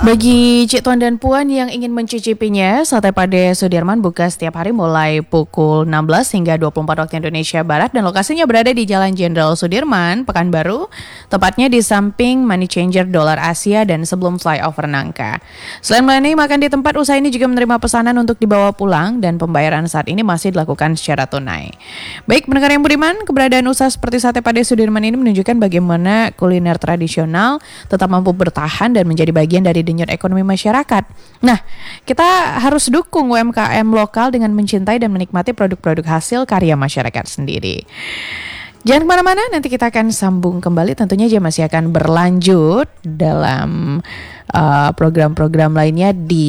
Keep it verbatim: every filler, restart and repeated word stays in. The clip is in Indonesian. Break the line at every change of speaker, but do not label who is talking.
Bagi Cik Tuan dan Puan yang ingin mencicipinya, Sate Pade Sudirman buka setiap hari mulai pukul enam belas hingga dua puluh empat waktu Indonesia Barat dan lokasinya berada di Jalan Jenderal Sudirman, Pekanbaru, tepatnya di samping Money Changer Dolar Asia dan sebelum flyover Nangka. Selain melayani makan di tempat, usaha ini juga menerima pesanan untuk dibawa pulang dan pembayaran saat ini masih dilakukan secara tunai. Baik pendengar yang budiman, keberadaan usaha seperti Sate Pade Sudirman ini menunjukkan bagaimana kuliner tradisional tetap mampu bertahan dan menjadi bagian dari denyut ekonomi masyarakat. Nah, kita harus dukung U M K M lokal dengan mencintai dan menikmati produk-produk hasil karya masyarakat sendiri. Jangan kemana-mana, nanti kita akan sambung kembali. Tentunya dia masih akan berlanjut dalam uh, program-program lainnya di